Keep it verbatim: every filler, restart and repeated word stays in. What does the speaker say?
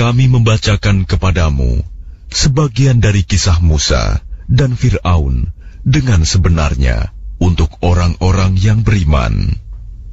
kami membacakan kepadamu sebagian dari kisah Musa dan Fir'aun dengan sebenarnya untuk orang-orang yang beriman.